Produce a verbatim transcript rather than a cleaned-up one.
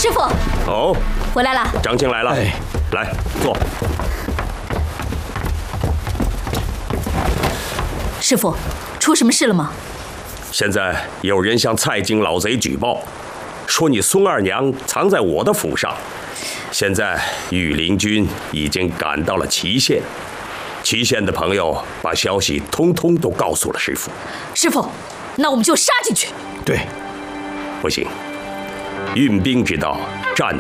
师傅。 哦， 回来了。 张青来了，哎、来坐。 师傅，出什么事了吗？ 现在有人向蔡京老贼举报，说你孙二娘藏在我的府上。现在御林军已经赶到了祁县，祁县的朋友把消息通通都告诉了师傅。 师傅，那我们就杀进去。 对， 不行，运兵之道，战